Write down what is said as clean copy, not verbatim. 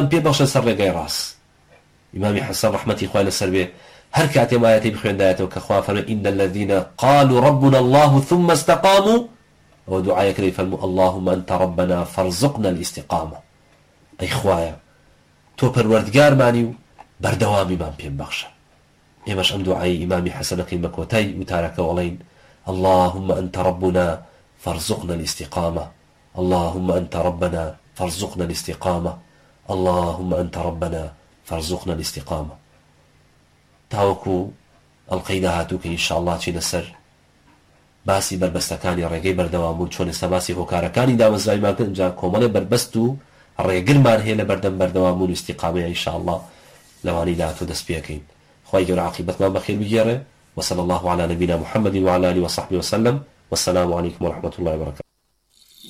ئەم پێ بەخشە سەر ڕێگەی ڕاست. ئیمامی حەسەن ڕەحمەتی خوای لەسەر بێ هەر کاتێ ئایەتی بخوێندایەتەوە کە خوا فەرمێ ئین الذین قالوا ربنا الله ثم استقاموا ئەوە دوعایەکەی فەرموو اللهم أنت ربنا فارزقنا الاستقامة. ئەی خوایە تۆ پەروەردگارمانی و بەردەوامیمان پێم بەخشە. ئێمەش ئەم دوعای ئیمامی حەسەنەکەی بە کۆتای وتارەکە وەڵێین اللهم أنت ربنا فارزقنا الاستقامة اللهم أنت ربنا فارزقنا الاستقامة اللهم أنت ربنا فارزقنا الاستقامة. تاوەکو ئەڵقەی داهاتووکە ئینشاءالله چینە سەر باسی بربەستەکانی ڕێگەی بەردەوامبوون چۆن ئێستا باسی هۆکارەکانی دامەزراویمان کرد اینجا کۆمەڵێ بربەست و ڕێگرمان هەیە لە بەردەم بەردەوامبوون و استیقامەیە ئینشاءالله لەوانەی داهاتوو دەست پێکەین. خوای گەورە عاقبەتمان بەخێر بگێڕێ. وصلى الله على نبينا محمد وعلى آله وصحبه وسلم والسلام عليكم ورحمة الله وبركاته.